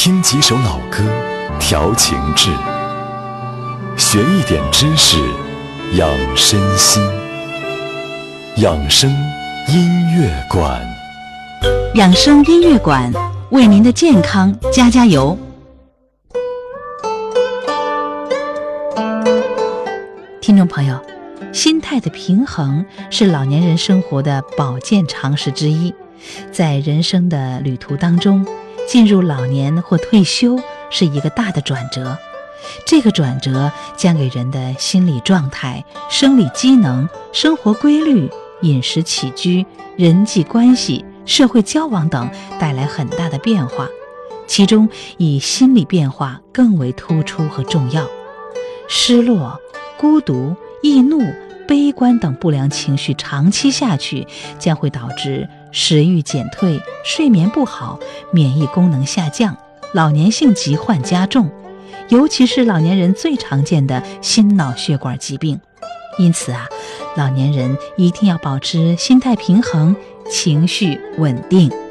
听几首老歌，调情志，学一点知识，养身心。养生音乐馆， 养生音乐馆为您的健康加加油。听众朋友，心态的平衡是老年人生活的保健常识之一。在人生的旅途当中，进入老年或退休是一个大的转折，这个转折将给人的心理状态、生理机能、生活规律、饮食起居、人际关系、社会交往等带来很大的变化，其中以心理变化更为突出和重要。失落、孤独、易怒、悲观等不良情绪长期下去，将会导致食欲减退、睡眠不好、免疫功能下降、老年性疾患加重，尤其是老年人最常见的心脑血管疾病。因此老年人一定要保持心态平衡，情绪稳定。